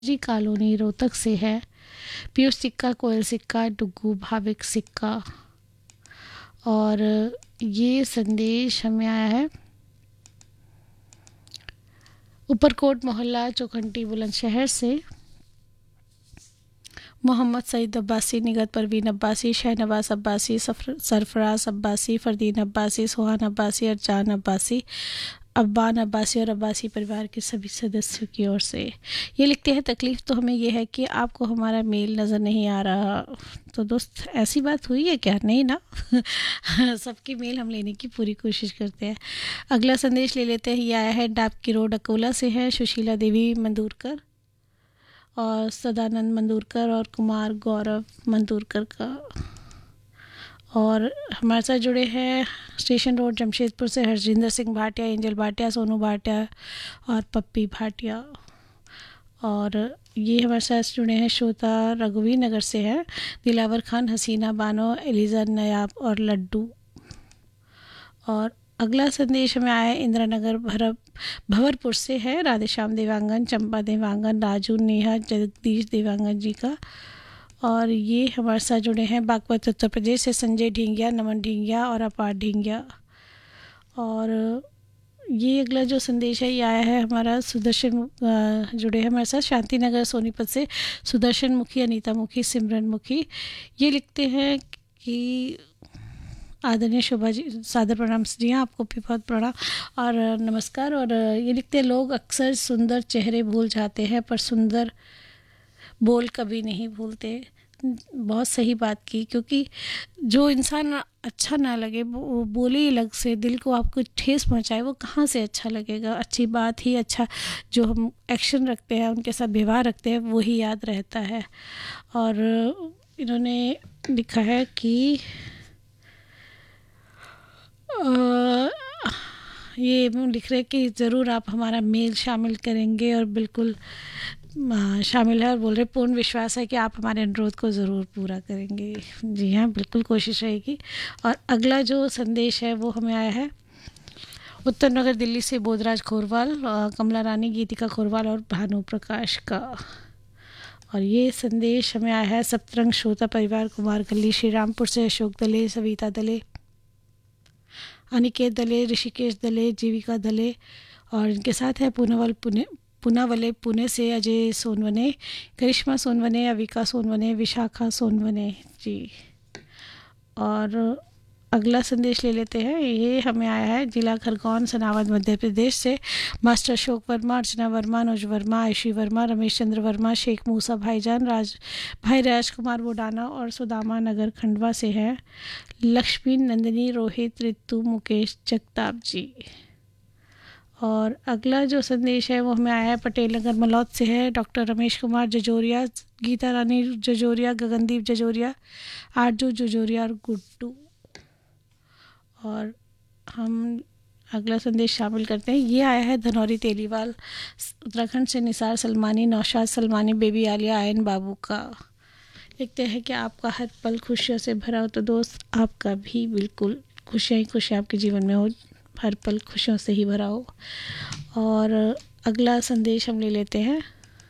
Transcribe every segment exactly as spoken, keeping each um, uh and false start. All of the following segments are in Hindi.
जी कॉलोनी रोहतक से है। पीयूष सिक्का, कोयल सिक्का, डुग्गू भाविक सिक्का। और ये संदेश हमें आया है ऊपरकोट मोहल्ला चौखंटी बुलंदशहर से। मोहम्मद सईद अब्बासी, निगत परवीन अब्बासी, शहनवाज अब्बासी, सरफराज अब्बासी, फरदीन अब्बासी, सुहान अब्बासी, अरजान अब्बासी, अब्बान अब्बासी और अब्बासी परिवार के सभी सदस्यों की ओर से। ये लिखते हैं, तकलीफ़ तो हमें यह है कि आपको हमारा मेल नज़र नहीं आ रहा। तो दोस्त, ऐसी बात हुई है क्या? नहीं ना। सबकी मेल हम लेने की पूरी कोशिश करते हैं। अगला संदेश ले लेते हैं। ये आया है डाब की रोड अकोला से है, सुशीला देवी मंदूरकर और सदानंद मंदूरकर और कुमार गौरव मंदूरकर का। और हमारे साथ जुड़े हैं स्टेशन रोड जमशेदपुर से हरजिंदर सिंह भाटिया, एंजल भाटिया, सोनू भाटिया और पप्पी भाटिया। और ये हमारे साथ जुड़े हैं श्रोता रघुवीर नगर से है, दिलावर खान, हसीना बानो, एलिजा नयाब और लड्डू। और अगला संदेश हमें आया है इंदिरा नगर भरब भंवरपुर से है, राधेश्याम देवांगन, चंपा देवांगन, राजू, नेहा, जगदीश देवांगन जी का। और ये हमारे साथ जुड़े हैं बागपत उत्तर प्रदेश से संजय ढींगिया, नमन ढींगिया और अपार ढींगिया। और ये अगला जो संदेश है ये आया है हमारा सुदर्शन, जुड़े हैं हमारे साथ शांति नगर सोनीपत से सुदर्शन मुखी, अनीता मुखी, सिमरन मुखी। ये लिखते हैं कि आदरणीय शोभा जी, सादर प्रणाम जी। हाँ, आपको भी बहुत प्रणाम और नमस्कार। और ये लिखते हैं, लोग अक्सर सुंदर चेहरे भूल जाते हैं पर सुंदर बोल कभी नहीं भूलते। बहुत सही बात की, क्योंकि जो इंसान अच्छा ना लगे वो बोले ही अलग से, दिल को आपको ठेस पहुंचाए, वो कहाँ से अच्छा लगेगा। अच्छी बात ही, अच्छा जो हम एक्शन रखते हैं, उनके साथ व्यवहार रखते हैं, वो ही याद रहता है। और इन्होंने लिखा है कि आ, ये लिख रहे हैं कि ज़रूर आप हमारा मेल शामिल करेंगे और बिल्कुल शामिल है, और बोल रहे पूर्ण विश्वास है कि आप हमारे अनुरोध को ज़रूर पूरा करेंगे। जी हाँ, बिल्कुल कोशिश रहेगी। और अगला जो संदेश है वो हमें आया है उत्तर नगर दिल्ली से बोधराज खोरवाल, कमला रानी, गीतिका खोरवाल और भानु प्रकाश का। और ये संदेश हमें आया है सप्तरंग श्रोता परिवार, कुमार गली, श्री रामपुर से अशोक दले, सविता दले, अनिकेत दले, ऋषिकेश दले, जीविका दले। और इनके साथ है पूनावल पुणे पूनावले पुणे से अजय सोनवने, करिश्मा सोनवने, अविका सोनवने, विशाखा सोनवने जी। और अगला संदेश ले लेते हैं। ये हमें आया है जिला खरगोन, सनावद, मध्य प्रदेश से मास्टर अशोक वर्मा, अर्चना वर्मा, अनुज वर्मा, आयुषी वर्मा, रमेश चंद्र वर्मा, शेख मूसा भाईजान, राज भाई राजकुमार बोडाना और सुदामा नगर खंडवा से है लक्ष्मी, नंदिनी, रोहित, रितु, मुकेश जगताप जी। और अगला जो संदेश है वो हमें आया है पटेल नगर मलौद से है, डॉक्टर रमेश कुमार जजोरिया, गीता रानी जजोरिया, गगनदीप जजोरिया, आरजू जजोरिया और गुड्डू। और हम अगला संदेश शामिल करते हैं। ये आया है धनौरी तेलीवाल उत्तराखंड से निसार सलमानी, नौशाद सलमानी, बेबी आलिया, आयन बाबू का। लिखते हैं कि आपका हर पल खुशियों से भरा हो। तो दोस्त, आपका भी बिल्कुल खुशियाँ ही खुशियाँ आपके जीवन में हो, हर पल खुशियों से ही भरा हो। और अगला संदेश हम ले लेते हैं।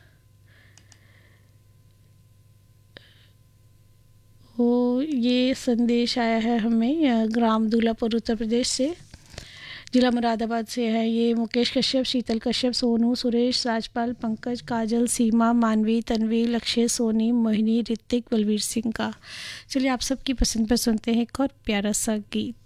वो ये संदेश आया है हमें ग्राम दूलापुर उत्तर प्रदेश से, जिला मुरादाबाद से है। ये मुकेश कश्यप, शीतल कश्यप, सोनू, सुरेश, राजपाल, पंकज, काजल, सीमा, मानवी, तन्वी, लक्ष्य, सोनी, मोहिनी, ऋतिक, बलवीर सिंह का। चलिए आप सबकी पसंद पर सुनते हैं एक और प्यारा सा गीत।